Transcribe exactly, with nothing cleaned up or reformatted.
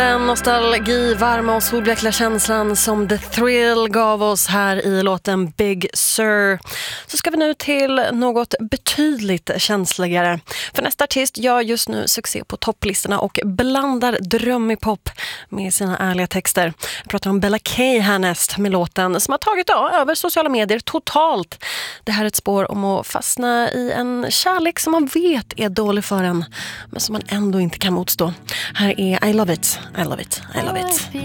En nostalgi, varma och solblekliga känslan som The Thrill gav oss här i låten Big Sur. Så ska vi nu till något betydligt känsligare. För nästa artist gör just nu succé på topplistorna och blandar drömmig pop med sina ärliga texter. Jag pratar om Bella K härnäst med låten som har tagit ja, över sociala medier totalt. Det här är ett spår om att fastna i en kärlek som man vet är dålig för en, men som man ändå inte kan motstå. Här är I Love It. I love it, I love it.